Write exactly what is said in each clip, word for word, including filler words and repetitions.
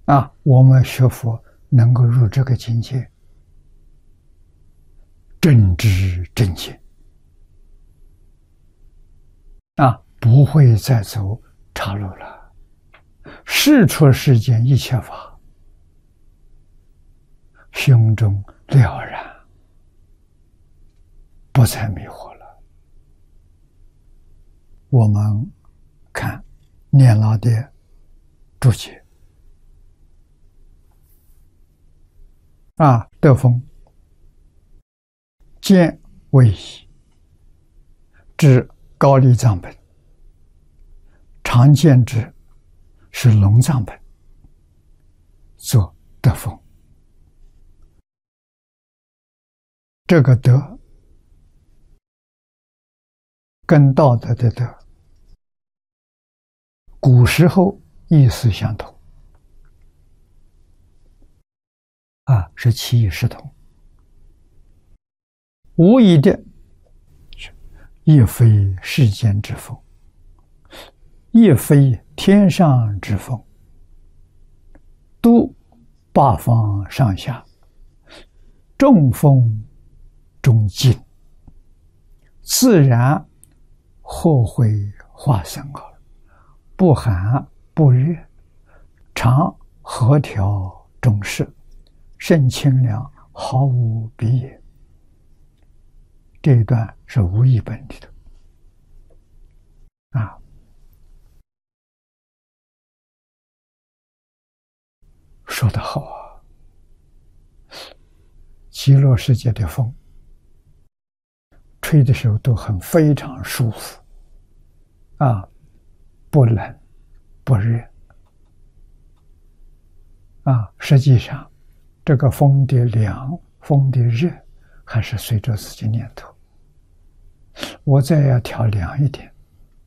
啊，我们学佛能够入这个境界，正知正见啊，不会再走岔路了。事出世间一切法，胸中了然，不再迷惑了。我们看念老的注解啊，德风见为宜，至高丽藏本，常见之是龙藏本，作德风。这个德跟道德的德，古时候意思相同啊，是其义适同。无疑的，亦非世间之风，亦非天上之风，都八方上下，众风中静，自然或会化生耳，不寒不热，常和调中适，甚清凉，毫无比也。这一段是无义本里的啊，说得好啊！极乐世界的风，吹的时候都很非常舒服啊，不冷不热啊。实际上，这个风的凉、风的热，还是随着自己念头。我再要调凉一点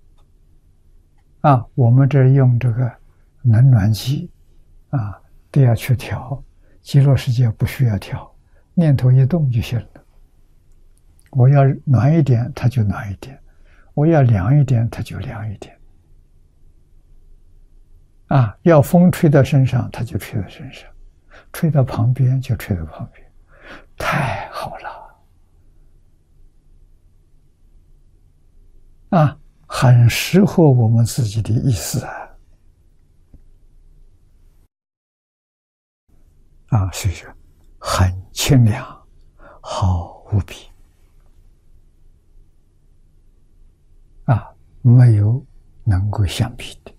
啊，我们这用这个冷暖机啊，都要去调。极乐世界不需要调，念头一动就行了。我要暖一点，它就暖一点；我要凉一点，它就凉一点。啊，要风吹到身上，它就吹到身上；吹到旁边就吹到旁边，太好了。啊，很适合我们自己的意思啊！啊，所以说很清凉，好无比啊，没有能够相比的。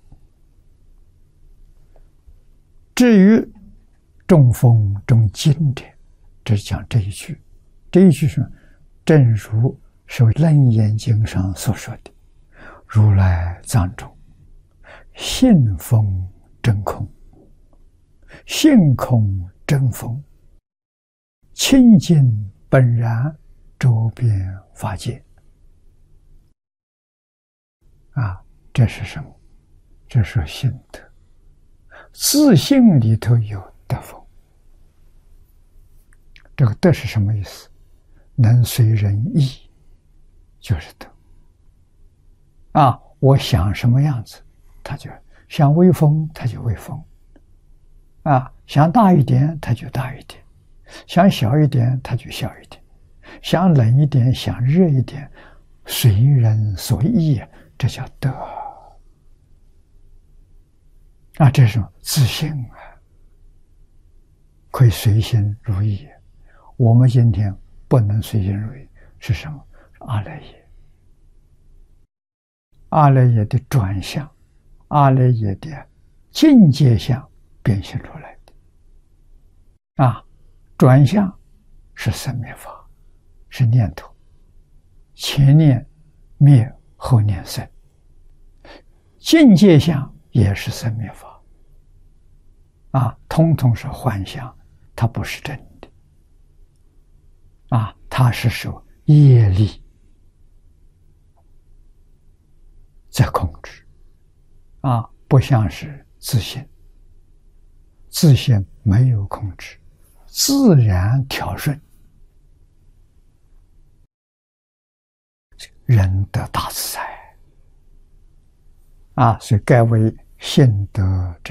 至于中风中静的，只讲这一句，这一句是正如是《楞严经》上所说的：“如来藏中，性风真空，性空真风，清净本然，周遍法界。”啊，这是什么？这是性德。自性里头有德风。这个德是什么意思？能随人意，就是德。啊，我想什么样子，它就想微风，它就微风；啊，想大一点，它就大一点；想小一点，它就小一点；想冷一点，想热一点，随人所意，这叫德。啊，这是自信啊，可以随心如意。我们今天不能随心如意，是什么？是阿赖耶。阿赖耶的转向，阿赖耶的境界相变现出来的。啊，转向是生灭法，是念头，前念灭，后念生。境界相也是生灭法。啊，通通是幻象，它不是真的。啊，它是受业力在控制。啊，不像是自性，自性没有控制，自然调顺，人得大自在。啊，所以该为性德者。